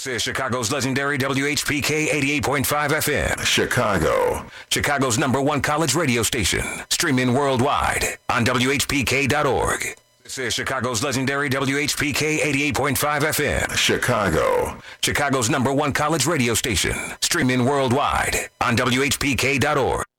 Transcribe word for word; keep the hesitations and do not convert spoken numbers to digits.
This is Chicago's legendary W H P K eighty-eight point five F M. Chicago. Chicago's number one college radio station. Streaming worldwide on W H P K dot org. This is Chicago's legendary W H P K eighty-eight point five F M. Chicago. Chicago's number one college radio station. Streaming worldwide on W H P K dot org.